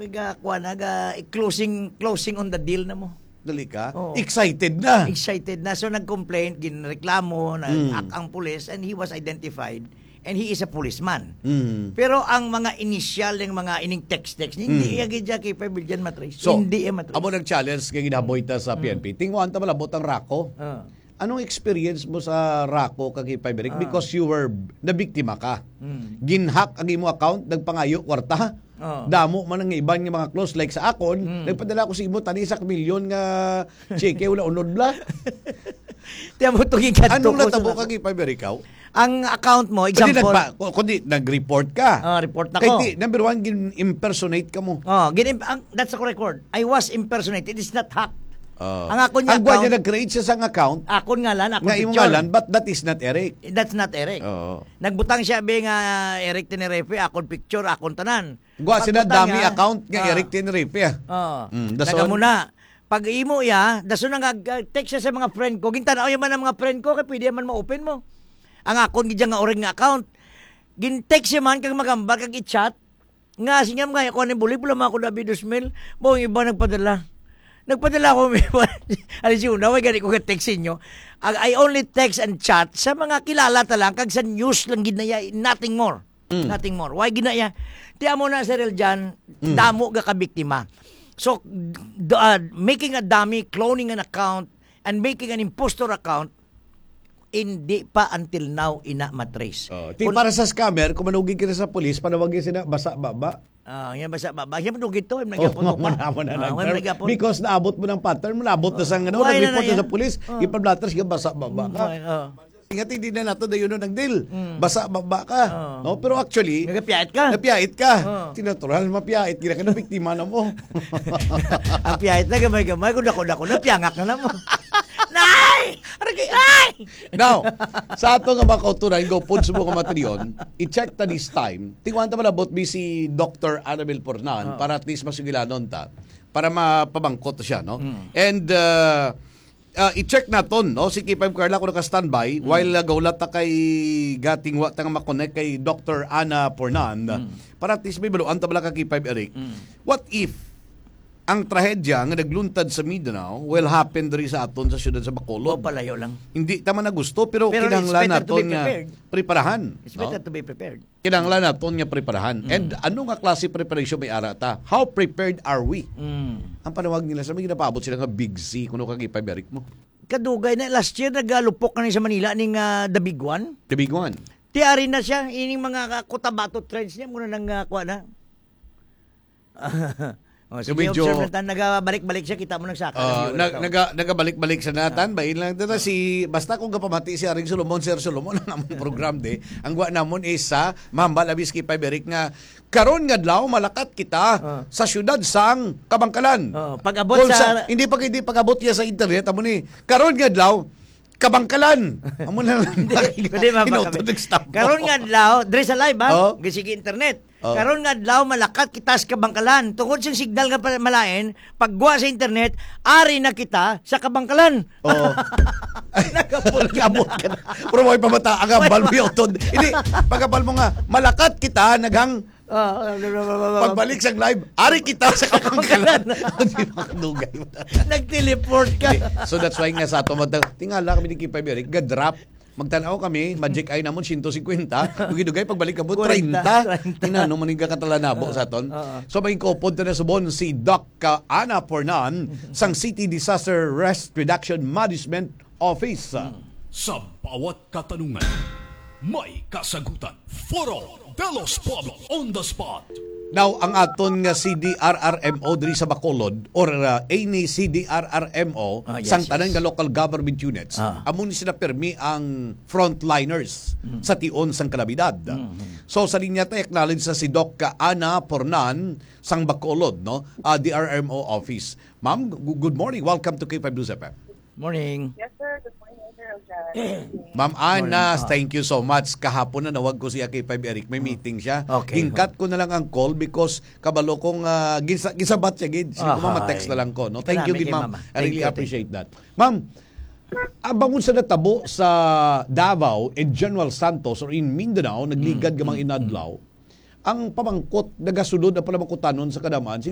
kuha na, closing on the deal na mo. Dali ka? Oo. Excited na. Excited na. So, nag-complain, ginreklamo, ang police, and he was identified, and he is a policeman. Pero ang mga initial, yung mga ining text, hindi yung kay Pebble matrace. So, hindi yung matrace. amo nag-challenge kay ginaboy ta sa PNP. Tingwan ta malabot ang Rako. Anong experience mo sa Rako kay Pebble? Because you were nabiktima ka. Ginhack ang imo account, nagpangayo kwarta. Damo man ang iban nga mga close like sa akon, nagpadala ko sa imo tani sa milyon nga cheque wala unod la. Tiyan mo itong ikat. Anong natabo kay Pebble ikaw? Ang account mo, example. Kundi nag-report ka. Report na ko. Kaya number one, impersonate ka mo. That's the correct word. I was impersonated. It is not hacked. Ang akon niya account. Ang niya nag-create siya sa account. Akon ngalan, akon nga picture. Ngalan, but that is not Eric. That's not Eric. Nagbutang siya nga Eric Tenerefe, akon picture, akon tanan. Gwa sila dami account nga Eric Tenerefe. Nagamuna. Pag imo daso na text siya sa mga friend ko. Gintanaw yaman ang mga friend ko, kaya pwede man ma-open mo. Ang akon gidya nga oring nga account. Gin-text siya man kag magambal kag i-chat. Nga sinyam nga ako ni buli pula ako David Usmil. Mo iba nagpadala. Nagpadala ko ali si una way gani ko ka-text inyo. I only text and chat sa mga kilala ta lang kag sa news lang ginaya, nothing more. Nothing more. Why ginaya? Ti amo na Sir Eljan, damo ga ka biktima. So making a dummy, cloning an account and making an impostor account, hindi pa until now ina matrace. Para sa scammer, kung manugin kita sa police, panawagin sila basa baba. Yan basa baba. Yan manugin to. Because naabot mo ng pattern, naabot na sa nag-report na sa police, ipablatter siya basa baba ka. Ingat hindi na nato na yun ng deal. Basa baba ka. No? Pero actually, napiyait ka. Tinatural, mapiyait. Kina ka na biktima na mo. Ang piyait na gamay-gamay. Kung dako-dako na, piyangak na mo. Nay! Nay! Now, sa ato nga mga kautunan, go po sa mga matriyon, i-check ta this time. Tingwan ta malabot mi si Dr. Annabel Pornan para at least masigilanon ta. Para mapabangkot siya, no? And i-check naton, no? Si K5 Carla ko naka-standby while gaulat ta kay gatingwa ta nga makonect kay Dr. Anna Pornan para at least may baluan ta bala ka K5 Eric. What if ang trahedya nga nagluntad sa Mindanao will happen diri sa aton sa siyudad sa Bacolod? Palayo lang. Hindi tama na gusto pero kinahanglan naton nga preparahan. It's better to be prepared. Kinahanglan naton nga preparahan. And ano nga klase preparation may ara ta? How prepared are we? Ang panawag nila sa mga ginapaabot sila nga Big Z kuno kag Eric mo. Kadugay na last year nagalupok kani sa Manila ning The Big One. The Big One. Tiari na siya ining mga Cotabato trends niya muna nang kuha na. So medyo nagabalik-balik siya, kita mo nagsaka. Nagabalik-balik sa natan, bain lang ito si basta kung kapamati si Aring Solomon, Sir Solomon ang among program de. Ang gwa namon is sa Mamba Labis kay Peberic nga karon nga adlaw malakat kita sa syudad sang Kabangkalan. Pag-abot sa hindi pag-abot niya sa internet amo ni karon nga adlaw Kabangkalan. Amo na lang. Karon nga adlaw, dre sa live ha, gisige internet. Karon nga adlaw malakat kita sa Kabangkalan. Tungod sa signal nga malain, pagguwa sa internet, ari na kita sa Kabangkalan. Nagabot ka na. Pero may pamata ang ambal mo yun. Hindi, pagkabal mo nga, malakat kita naghang pagbalik sa live, ari kita sa Kabangkalan. Hindi makadugay mo. Nag-teleport ka. So that's why nga sa ato, tingala kami ni Kipay Beric, ga-drop. Magtanaw kami, magic eye namon 150, dugay pagbalik ka mo 30. Tinano maning katalanabo sa aton. So may kopod na subon si Doc Anna Pornan sang City Disaster Risk Reduction Management Office. Sa bawat katanungan, may kasagutan. Foro de los Pueblos on the spot. Now, ang aton nga CDRRMO diri sa Bacolod or any CDRRMO sang tanan nga local government units, amon ni sila permi ang frontliners sa tion sang kalamidad. So sa linya ta acknowledge sa si Doc Anna Pornan sang Bacolod, no? DRRMO office. Ma'am, good morning. Welcome to K5 News FM. Morning. Yes, sir. Good morning, Sir Ma'am Ana, thank you so much. Kahapon na nawag ko siya kay 5 Eric. May meeting siya. Hingkat ko na lang ang call because kabalo kong gisabat siya gid. Sige ko ma-text na lang ko. No? Thank you, ma'am. I really appreciate that. Ma'am, abangon sa natabo sa Davao and General Santos or in Mindanao, nagligad gamang inadlaw, ang pamangkot nagasulod na palamangkutanon sa kadaman